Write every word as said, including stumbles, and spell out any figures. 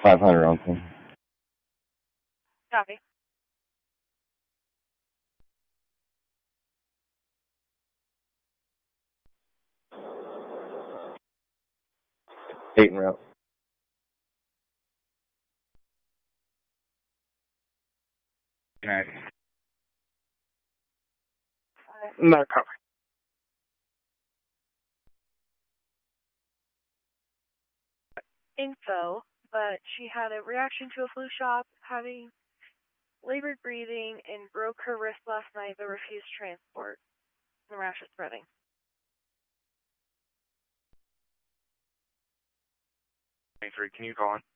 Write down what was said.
five hundred on call. Copy. Eight en route. Good night. No copy. Info, but she had a reaction to a flu shot, having labored breathing, and broke her wrist last night but refused transport. The rash is spreading. twenty-three, can you call in?